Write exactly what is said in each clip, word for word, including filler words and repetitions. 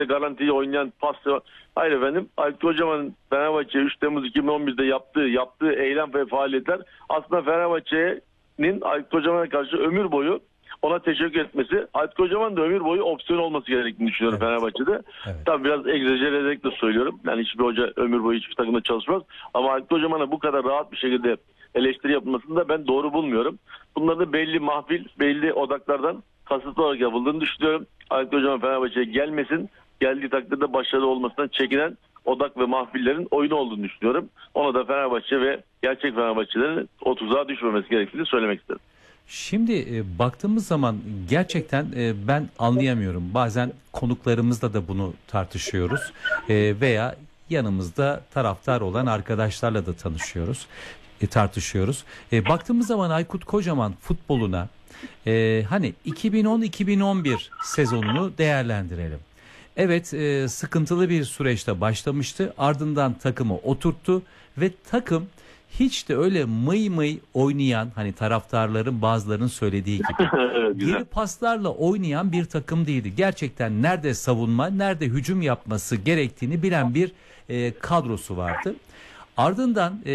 garantiyi oynayan pas. Hayır efendim, Aykut Kocaman'ın Fenerbahçe üç Temmuz iki bin on birde yaptığı yaptığı eylem ve faaliyetler aslında Fenerbahçe'nin Aykut Kocaman'a karşı ömür boyu ona teşekkür etmesi. Aykut Kocaman da ömür boyu opsiyon olması gerektiğini düşünüyorum evet. Fenerbahçe'de. Evet. Tabii biraz egzajere ederek de söylüyorum. Yani hiçbir hoca ömür boyu hiçbir takımda çalışmaz. Ama Aykut Kocaman'a bu kadar rahat bir şekilde eleştiri yapılmasını da ben doğru bulmuyorum. Bunların da belli mahfil, belli odaklardan kasıtlı olarak yapıldığını düşünüyorum. Aykut Kocaman Fenerbahçe'ye gelmesin. Geldiği takdirde başarılı olmasından çekinen odak ve mahfillerin oyunu olduğunu düşünüyorum. Ona da Fenerbahçe ve gerçek Fenerbahçelerin o tuzağa düşmemesi gerektiğini söylemek isterim. Şimdi e, baktığımız zaman gerçekten e, ben anlayamıyorum. Bazen konuklarımızla da bunu tartışıyoruz e, veya yanımızda taraftar olan arkadaşlarla da tanışıyoruz, e, tartışıyoruz. E, baktığımız zaman Aykut Kocaman futboluna e, hani iki bin on iki bin on bir sezonunu değerlendirelim. Evet, e, sıkıntılı bir süreçte başlamıştı. Ardından takımı oturttu ve takım hiç de öyle mıy mıy oynayan, hani taraftarların bazılarının söylediği gibi geri paslarla oynayan bir takım değildi. Gerçekten nerede savunma, nerede hücum yapması gerektiğini bilen bir e, kadrosu vardı. Ardından e,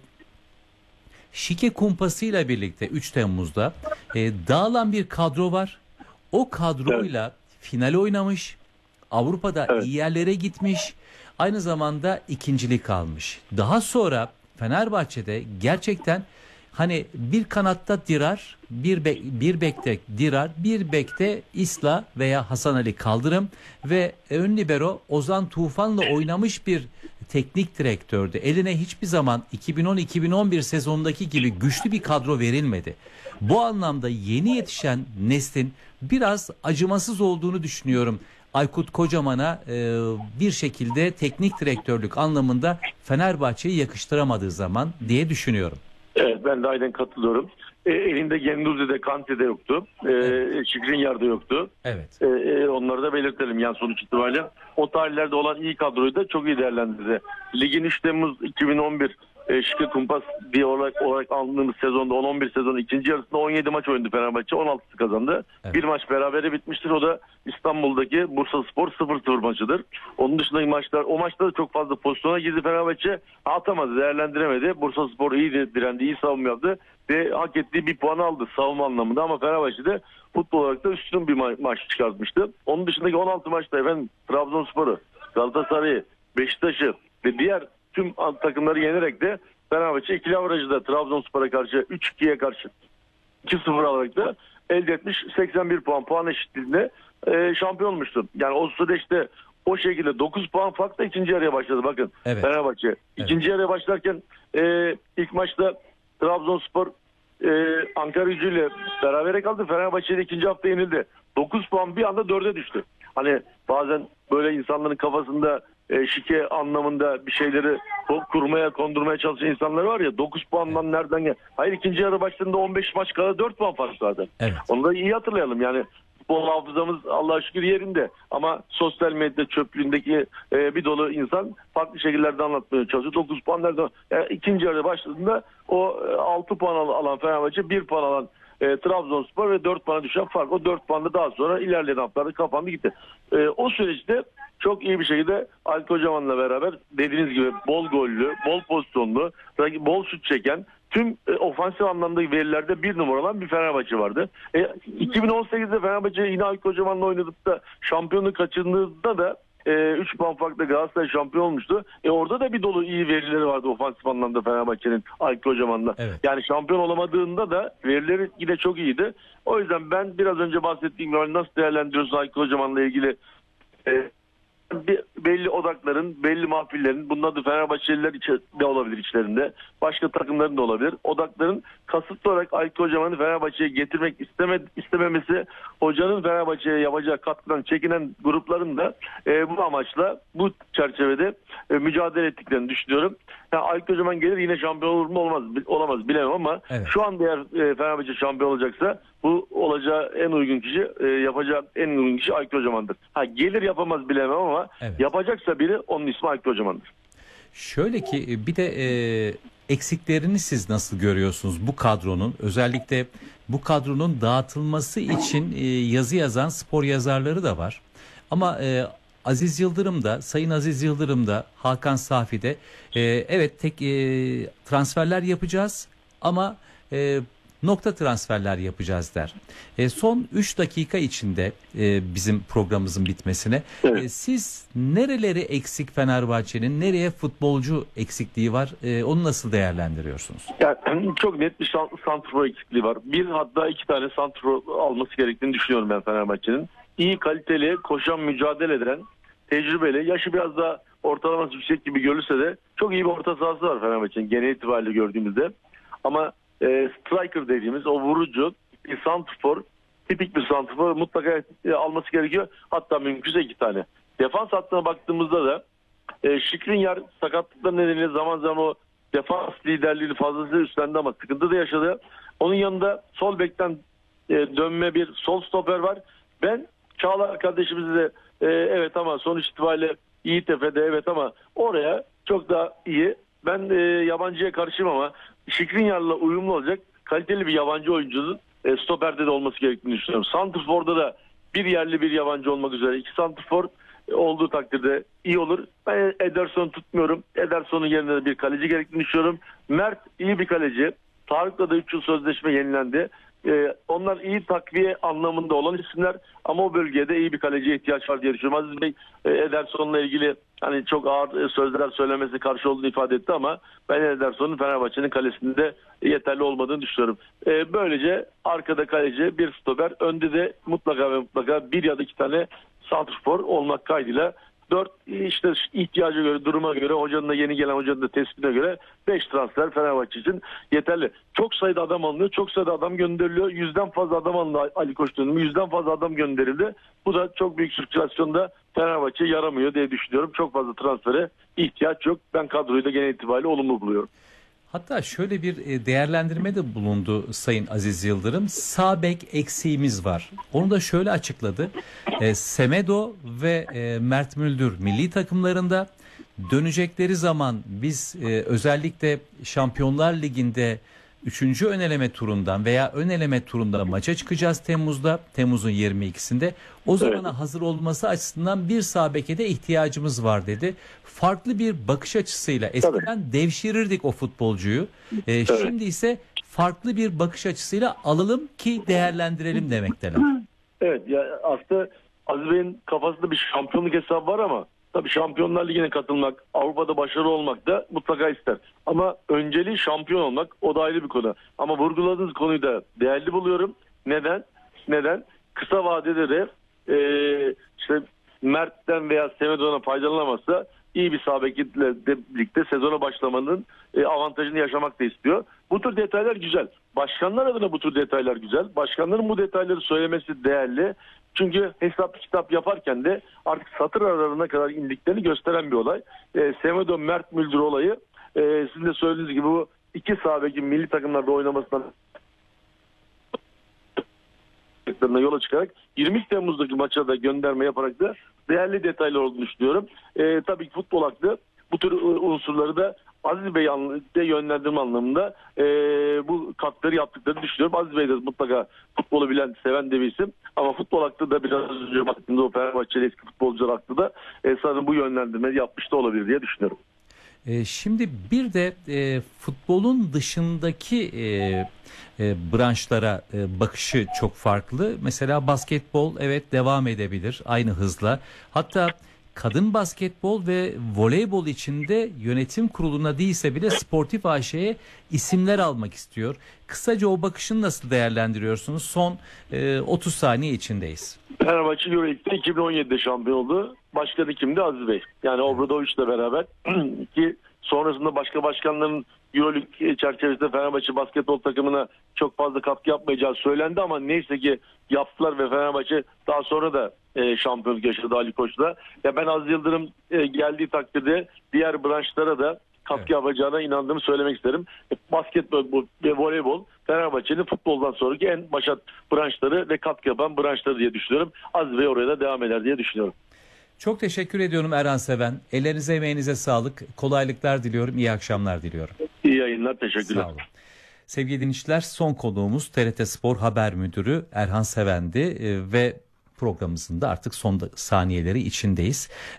şike kumpasıyla birlikte üç Temmuz'da e, dağılan bir kadro var. O kadroyla evet. final oynamış. Avrupa'da evet. iyi yerlere gitmiş. Aynı zamanda ikincilik almış. Daha sonra Fenerbahçe'de gerçekten hani bir kanatta Dirar, bir, be bir bekte Dirar, bir bekte İsla veya Hasan Ali Kaldırım ve ön libero Ozan Tufan'la oynamış bir teknik direktördü. Eline hiçbir zaman iki bin on iki bin on bir sezonundaki gibi güçlü bir kadro verilmedi. Bu anlamda yeni yetişen neslin biraz acımasız olduğunu düşünüyorum. Aykut Kocaman'a e, bir şekilde teknik direktörlük anlamında Fenerbahçe'yi yakıştıramadığı zaman diye düşünüyorum. Evet, ben de aynen katılıyorum. E, elinde Genduzi'de, Kante'de yoktu. E, evet. Şikrinyar'da yoktu. Evet. E, e, onları da belirtelim yani sonuç itibariyle. O tarihlerde olan iyi kadroyu da çok iyi değerlendirdi. Ligin üç Temmuz iki bin on bir e, şike kumpas diye olarak, olarak aldığımız sezonda on on bir sezonun ikinci yarısında on yedi maç oynadı Fenerbahçe. on altısı kazandı. Evet. Bir maç berabere bitmiştir. O da İstanbul'daki Bursaspor sıfır sıfır maçıdır. Onun dışındaki maçlar, o maçta da çok fazla pozisyona girdi Fenerbahçe. Atamadı, değerlendiremedi. Bursaspor iyi direndi, iyi savunma yaptı ve hak ettiği bir puan aldı savunma anlamında, ama Fenerbahçe'de futbol olarak da üstün bir ma- maç çıkartmıştı. Onun dışındaki on altı maçta efendim Trabzonspor'u, Galatasaray'ı, Beşiktaş'ı ve diğer tüm takımları yenerek de Fenerbahçe ikili averajda Trabzonspor'a karşı üç ikiye karşı iki sıfır alarak da elde etmiş, seksen bir puan puan eşitliğinde e, şampiyon olmuştu. Yani o süreçte o şekilde dokuz puan farkla ikinci yarıya başladı bakın evet. Fenerbahçe. Evet. İkinci yarıya başlarken e, ilk maçta Trabzonspor e, Ankara Gücü'yle berabere kaldı. Fenerbahçe'de ikinci hafta yenildi. dokuz puan bir anda dörde düştü. Hani bazen böyle insanların kafasında e, şike anlamında bir şeyleri kurmaya, kondurmaya çalışan insanlar var ya, dokuz puandan evet. nereden gel? Hayır, ikinci yarı başladığında on beş maç kala dört puan fark vardı. Evet. Onu da iyi hatırlayalım yani. Futbol hafızamız Allah'a şükür yerinde, ama sosyal medya çöplüğündeki e, bir dolu insan farklı şekillerde anlatmaya çalışıyor. dokuz puan nereden? Yani ikinci yarı başladığında o e, altı puan alan Fenerbahçe, bir puan alan e, Trabzonspor ve dört puana düşen fark. O dört puan da daha sonra ilerleyen haftalarda kapandı gitti. E, o süreçte çok iyi bir şekilde Aykut Kocaman'la beraber dediğiniz gibi bol gollü, bol pozisyonlu, bol şut çeken, tüm e, ofansif anlamdaki verilerde bir numara olan bir Fenerbahçe vardı. E, iki bin on sekizde Fenerbahçe yine Aykut Kocaman'la oynadık da şampiyonu kaçırdığında da üç puan farkla Galatasaray şampiyon olmuştu. E, orada da bir dolu iyi verileri vardı ofansif anlamda Fenerbahçe'nin Aykut Kocaman'la. Evet. Yani şampiyon olamadığında da verileri yine çok iyiydi. O yüzden ben biraz önce bahsettiğim gibi nasıl değerlendiriyorsun Aykut Kocaman'la ilgili e, Bir, belli odakların, belli mahfillerin, bunun adı Fenerbahçeliler de olabilir içlerinde, başka takımların da olabilir. Odakların kasıtlı olarak Aykut Kocaman'ı Fenerbahçe'ye getirmek isteme, istememesi, hocanın Fenerbahçe'ye yapacağı katkıdan çekinen grupların da e, bu amaçla, bu çerçevede e, mücadele ettiklerini düşünüyorum. Yani Aykut Kocaman gelir yine şampiyon olur mu olmaz, olamaz bilemem, ama evet. şu anda eğer e, Fenerbahçe şampiyon olacaksa bu olacağı en uygun kişi, e, yapacağı en uygun kişi Aykut Kocaman'dır. Ha, gelir yapamaz bilemem, ama evet. yapacaksa biri, onun ismi Aykut Kocaman'dır. Şöyle ki bir de e, eksiklerini siz nasıl görüyorsunuz bu kadronun? Özellikle bu kadronun dağıtılması için e, yazı yazan spor yazarları da var. Ama e, Aziz Yıldırım da, Sayın Aziz Yıldırım da, Hakan Safi de e, evet tek e, transferler yapacağız ama e, nokta transferler yapacağız der. E, son üç dakika içinde e, bizim programımızın bitmesine Evet. e, siz nereleri eksik Fenerbahçe'nin, nereye futbolcu eksikliği var, e, onu nasıl değerlendiriyorsunuz? Yani çok net bir şan- santrfor eksikliği var. Bir hatta iki tane santrfor alması gerektiğini düşünüyorum ben Fenerbahçe'nin. İyi kaliteli, koşan, mücadele eden, tecrübeli, yaşı biraz daha ortalaması yüksek gibi görülse de çok iyi bir orta sahası var Fenerbahçe'nin genel itibariyle gördüğümüzde. Ama e, striker dediğimiz o vurucu bir santrfor, tipik bir santrfor mutlaka e, alması gerekiyor. Hatta mümkünse iki tane. Defans hattına baktığımızda da e, Skriniar sakatlıklar nedeniyle zaman zaman o defans liderliğini fazlasıyla üstlendi ama sıkıntı da yaşadı. Onun yanında sol bekten e, dönme bir sol stoper var. Ben Çağlar kardeşimizi de e, evet ama sonuç itibariyle İİTF'de evet ama oraya çok daha iyi. Ben e, yabancıya karşıyım ama Skriniar'la uyumlu olacak kaliteli bir yabancı oyuncunun e, stoperde de olması gerektiğini düşünüyorum. Santrfor'da da bir yerli bir yabancı olmak üzere iki santrfor olduğu takdirde iyi olur. Ben Ederson'u tutmuyorum. Ederson'un yerine de bir kaleci gerektiğini düşünüyorum. Mert iyi bir kaleci. Tarık'la da üç yıl sözleşme yenilendi. Ee, onlar iyi takviye anlamında olan isimler ama o bölgede iyi bir kaleciye ihtiyaç var diye düşünüyorum. Aziz Bey e, Ederson'la ilgili hani çok ağır e, sözler söylemesi karşı olduğunu ifade etti ama ben Ederson'un Fenerbahçe'nin kalesinde yeterli olmadığını düşünüyorum. E, böylece arkada kaleci, bir stoper, önde de mutlaka ve mutlaka bir ya da iki tane santrfor olmak kaydıyla dört işte ihtiyaca göre, duruma göre, hocanın da yeni gelen hocanın da tespitine göre beş transfer Fenerbahçe için yeterli. Çok sayıda adam alınıyor, çok sayıda adam gönderiliyor. Yüzden fazla adam alındı Ali Koç dönemi, yüzden fazla adam gönderildi. Bu da çok büyük sirkülasyonda Fenerbahçe yaramıyor diye düşünüyorum. Çok fazla transfere ihtiyaç yok. Ben kadroyu da genel itibariyle olumlu buluyorum. Hatta şöyle bir e, değerlendirme de bulundu Sayın Aziz Yıldırım. Sağ bek eksiğimiz var. Onu da şöyle açıkladı. E, Semedo ve e, Mert Müldür milli takımlarında dönecekleri zaman biz e, özellikle Şampiyonlar Ligi'nde üçüncü ön eleme turundan veya ön eleme turunda maça çıkacağız Temmuz'da. Temmuz'un yirmi ikisinde. O zamana Evet. hazır olması açısından bir sağ beke de ihtiyacımız var dedi. Farklı bir bakış açısıyla eskiden devşirirdik o futbolcuyu. Ee, Evet. Şimdi ise farklı bir bakış açısıyla alalım ki değerlendirelim demekteler. Evet ya aslında Aziz Bey'in kafasında bir şampiyonluk hesabı var ama tabii Şampiyonlar Ligi'ne katılmak, Avrupa'da başarılı olmak da mutlaka ister. Ama önceliği şampiyon olmak, o da ayrı bir konu. Ama vurguladığınız konuyu da değerli buluyorum. Neden? Neden? Kısa vadede de e, işte Mert'ten veya Semedo'dan faydalanamazsa iyi bir sağ bekiyle de birlikte sezona başlamanın e, avantajını yaşamak da istiyor. Bu tür detaylar güzel. Başkanlar adına bu tür detaylar güzel. Başkanların bu detayları söylemesi değerli. Çünkü hesap kitap yaparken de artık satır aralarına kadar indiklerini gösteren bir olay. E, Semedo Mert Müldür olayı e, sizin de söylediğiniz gibi bu iki sağ bekin milli takımlarda oynamasından yola çıkarak yirmi Temmuz'daki maça da gönderme yaparak da değerli detaylar olduğunu düşünüyorum. E, tabii ki futbol aklı bu tür unsurları da Aziz Bey de yönlendirme anlamında e, bu katkıları yaptıklarını düşünüyorum. Aziz Bey de mutlaka futbolu bilen, seven de bir isim. Ama futbol aklı da biraz önce baktığımda o Fenerbahçe'li eski futbolcular aklı da e, sanırım bu yönlendirmeyi yapmış da olabilir diye düşünüyorum. E, şimdi bir de e, futbolun dışındaki e, e, branşlara e, bakışı çok farklı. Mesela basketbol evet devam edebilir aynı hızla. Hatta kadın basketbol ve voleybol içinde yönetim kuruluna değilse bile Sportif A Ş'ye isimler almak istiyor. Kısaca o bakışını nasıl değerlendiriyorsunuz? Son e, otuz saniye içindeyiz. Fenerbahçe Euroleague'de iki bin on yedide şampiyon oldu. Başkanı kimdi? Aziz Bey. Yani Obradoviç'le beraber ki sonrasında başka başkanların Euroleague çerçevesinde Fenerbahçe basketbol takımına çok fazla katkı yapmayacağı söylendi ama neyse ki yaptılar ve Fenerbahçe daha sonra da e, şampiyonluk yaşadı Ali Koç'la. Ya ben Aziz Yıldırım e, geldiği takdirde diğer branşlara da katkı evet. yapacağına inandığımı söylemek isterim. Basketbol ve voleybol Fenerbahçe'nin futboldan sonraki en başat branşları ve katkı yapan branşları diye düşünüyorum. Aziz Bey oraya da devam eder diye düşünüyorum. Çok teşekkür ediyorum Erhan Seven. Ellerinize emeğinize sağlık. Kolaylıklar diliyorum. İyi akşamlar diliyorum. İyi yayınlar. Teşekkürler. Sağ olun. Sevgili dinleyiciler, son konuğumuz T R T Spor Haber Müdürü Erhan Seven'di ve programımızın da artık son da- saniyeleri içindeyiz.